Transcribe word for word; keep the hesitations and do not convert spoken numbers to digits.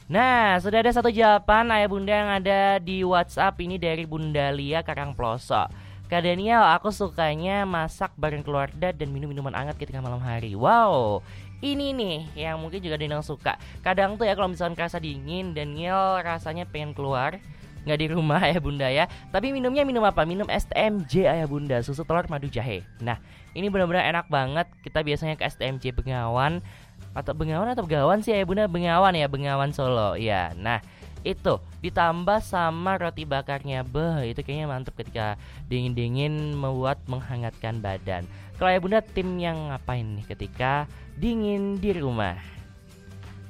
Nah, sudah ada satu jawaban ayah bunda yang ada di WhatsApp ini dari Bunda Lia Karangploso. Kak Daniel, aku sukanya masak bareng keluarga dan minum minuman hangat ketika malam hari. Wow, ini nih yang mungkin juga Daniel suka. Kadang tuh ya kalau misalkan kerasa dingin, Daniel rasanya pengen keluar, nggak di rumah ayah bunda ya. Tapi minumnya minum apa? Minum S T M J ayah bunda, susu telur madu jahe. Nah, ini benar-benar enak banget. Kita biasanya ke S T M J Bengawan atau Bengawan atau Begawan sih ayah bunda, Bengawan ya, Bengawan Solo ya. Nah, itu ditambah sama roti bakarnya, beh itu kayaknya mantep ketika dingin-dingin membuat menghangatkan badan. Kalau ayah bunda tim yang ngapain nih ketika dingin di rumah?